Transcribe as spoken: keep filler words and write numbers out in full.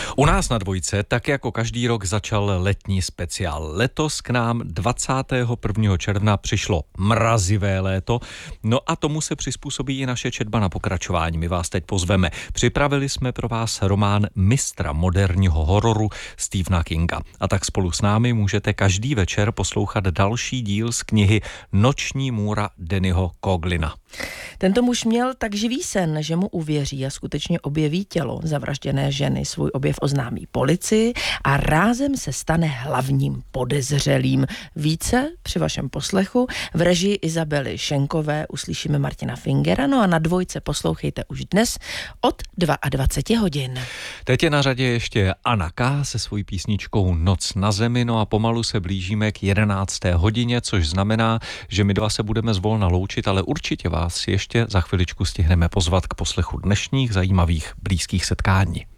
U nás na Dvojce, tak jako každý rok, začal letní speciál. Letos k nám dvacátého prvního června přišlo mrazivé léto, no a tomu se přizpůsobí i naše četba na pokračování. My vás teď pozveme. Připravili jsme pro vás román mistra moderního hororu Stephena Kinga. A tak spolu s námi můžete každý večer poslouchat další díl z knihy Noční můra Dannyho Coughlina. Tento muž měl tak živý sen, že mu uvěří a skutečně objeví tělo zavražděné ženy. Svůj objev oznámí policii a rázem se stane hlavním podezřelým. Více při vašem poslechu v režii Izabely Šenkové uslyšíme Martina Fingera, no a na Dvojce poslouchejte už dnes od dvacet dva hodin. Teď je na řadě ještě Anna K. se svojí písničkou Noc na zemi, no a pomalu se blížíme k jedenácté hodině, což znamená, že my dva se budeme zvolna loučit, ale určitě vás ještě za chviličku stihneme pozvat k poslechu dnešních zajímavých blízkých setkání.